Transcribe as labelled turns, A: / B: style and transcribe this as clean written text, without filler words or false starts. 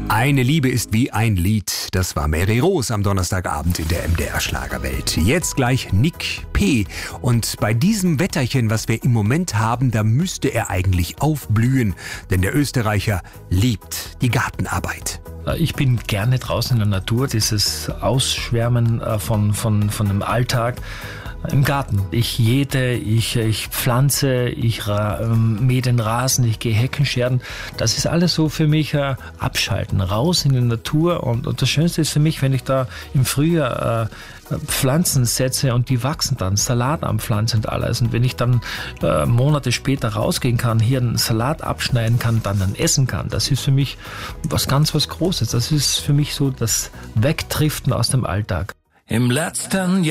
A: Eine Liebe ist wie ein Lied. Das war Mary Rose am Donnerstagabend in der MDR Schlagerwelt. Jetzt gleich Nick P. Und bei diesem Wetterchen, was wir im Moment haben, da müsste er eigentlich aufblühen. Denn der Österreicher liebt die Gartenarbeit.
B: Ich bin gerne draußen in der Natur, dieses Ausschwärmen von dem Alltag. Im Garten. Ich jäte, ich pflanze, ich mähe den Rasen, ich gehe Hecken scheren. Das ist alles so für mich abschalten, raus in die Natur. Und das Schönste ist für mich, wenn ich da im Frühjahr Pflanzen setze und die wachsen dann, Salat anpflanzen und alles. Und wenn ich dann Monate später rausgehen kann, hier einen Salat abschneiden kann, dann essen kann, das ist für mich was Großes. Das ist für mich so das Wegdriften aus dem Alltag.
C: Im letzten